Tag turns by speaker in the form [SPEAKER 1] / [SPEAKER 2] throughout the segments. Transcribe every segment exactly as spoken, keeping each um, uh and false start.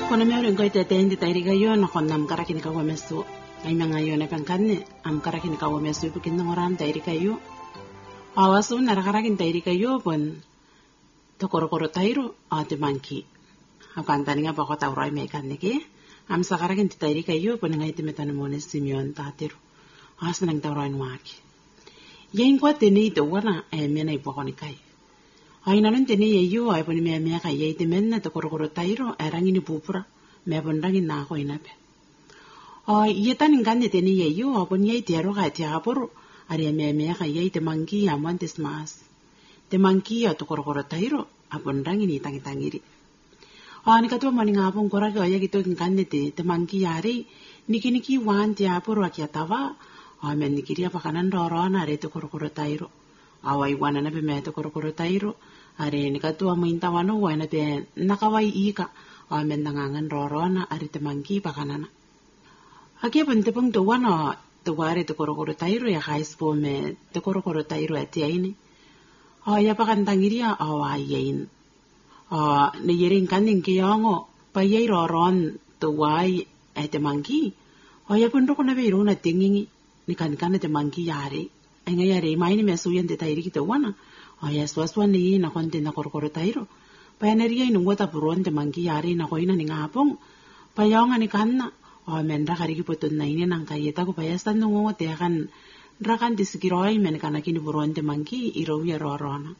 [SPEAKER 1] Kona me rin ko ite tendi tairi ka yo na kona am karakin ka wamesu. Ay mga yo na pangkanne am karakin ka wamesu ipukin ng oram tairi ka yo. Awasu narakarakin tairi ka yo pon to koro-koro tairo ate manki. Akan tani nga bako taurai me kanne ke. Am sakarakin ti tairi ka yo pon nga ite metano mo Simeon tatiro. Asa nang taurai nuaki. Yang kwa teni ito wana ay mena ipoko ni kai. Ay nanon teni ye yo ay poni mea mea kai ite menna to koro-koro tairo ay rangin ni pupura. Mea pon rangin na ako inape. Ay iya taning kande teni ye yo ay poni ay tiaro ka ti aporo. Ari mea mea kai ite mangki amantes mas. Te mangki ya to koro-koro tairo ay pon rangin ni tangi-tangiri. Ay nikatua mani ngapong korake ay gito kande te te mangki yari niki-niki wan ti aporo aki atawa. Ay men nikiri apakanan rorona ari to koro-koro tairo. Awai wana na pe me to koro-koro tairo. Ari nikatua mainta wano wana pe nakawai ika. Awai men nangangan rorona ari te mangki pakanana. Aki pun te pung to wana to wari to koro-koro tairo ya kais po me to koro-koro tairo ati aini. Awai apakan tangiria awai yain. Ah ne yering kaning kiyongo pa yai roron to wai ate mangki. Awai pun roko na be irona tingingi ni kan kan te mangki yari. Nga yari maini me suyan te tairi kita wana. Aya swaswan ni na konte na koro-koro tairo. Pa neria inu wata puron te mangki yari na koina ni ngapong. Pa yaonga ni kanna. O men rakari ki potun na ini nang kayeta ko payastan nungo te akan rakan tisikiroi men kana kini puron te mangki irowi rorona.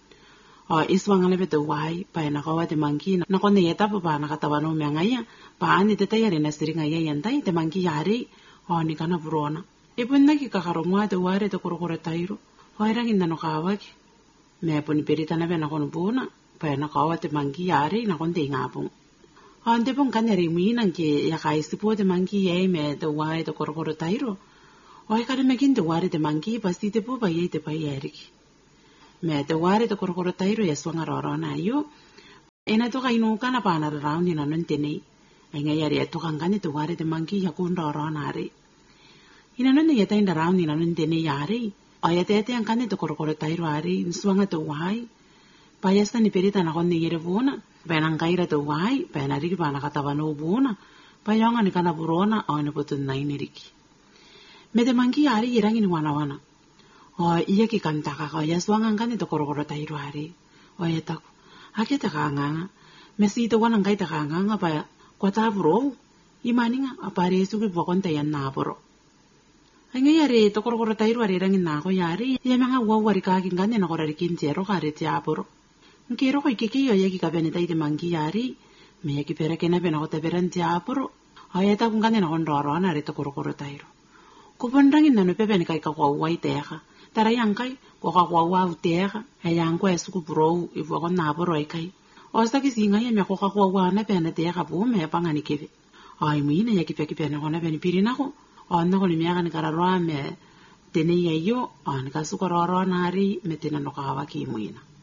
[SPEAKER 1] O iswang ale beto wai pa na kawa te mangki na konde yeta pa na katawano me ngaya. Pa ani te tayari na siri ngaya yantai te mangki yari. O ni kana purona. Ipun naki kakaromwa te ware te koro-koro tairo. Hoirangin na no kawaki. Me pun perita na be na kono puna. Pa na kawa te mangki yari na konte ngapong. Ante pun kanyari minan ke ya kaisi po te mangki ye me te ware te koro-koro tairo. Hoi kada mekin te ware te mangki pasti te po pa ye te pa yeriki. Me te ware te koro-koro tairo ya swanga rorona yo. Ena to kainuka na pa na round na non tenei. Ay ngayari ato kang kani te ware te mangki ya kun rorona ri. Ina non ya tainda round ina non tenei yari. Ay ate ate ang kani te koro-koro tairo ari swanga te wai. Payasta ni perita na konne yere bona. Penang kaira te wai, pena riki pa nakatawano bona. Payonga ni kana burona o ni potun na iniriki. Mete mangki yari irangin ni wana-wana. O iya ki kantaka ka ya swangang kani te koro-koro tairo ari. O ya tako. Hake te kaanganga. Mesi ito wanang kai te kaanganga pa kwa taburo. Imani nga apare suki buwakonta yan naburo. Ay nga yari to koro-koro tairo ari irangin na ako yari. Iya mga wawari kaking kani na korarikin zero kari ti aburo. Nkero ko ikiki yo yaki kabene taite mangki yari. Me yaki pera kena pena ko taberan ti apuro. Ayata kung kani na kondoro na rito koro-koro tairo. Kupondangin na no pepe ni kai kakwawa iteka. Tara yang kai ko kakwawa uteka. Hayang ko esu kupuro ibu ako napuro ay kai. O sa kisinga ya me ko kakwawa na pena teka po me pangani kebe. Ay mo ina yaki peki pena ko na pena pirin ako. O na ko ni miya ka ni kararoa me tene yayo. O ni kasukaroro na hari me tinano kawaki mo ina.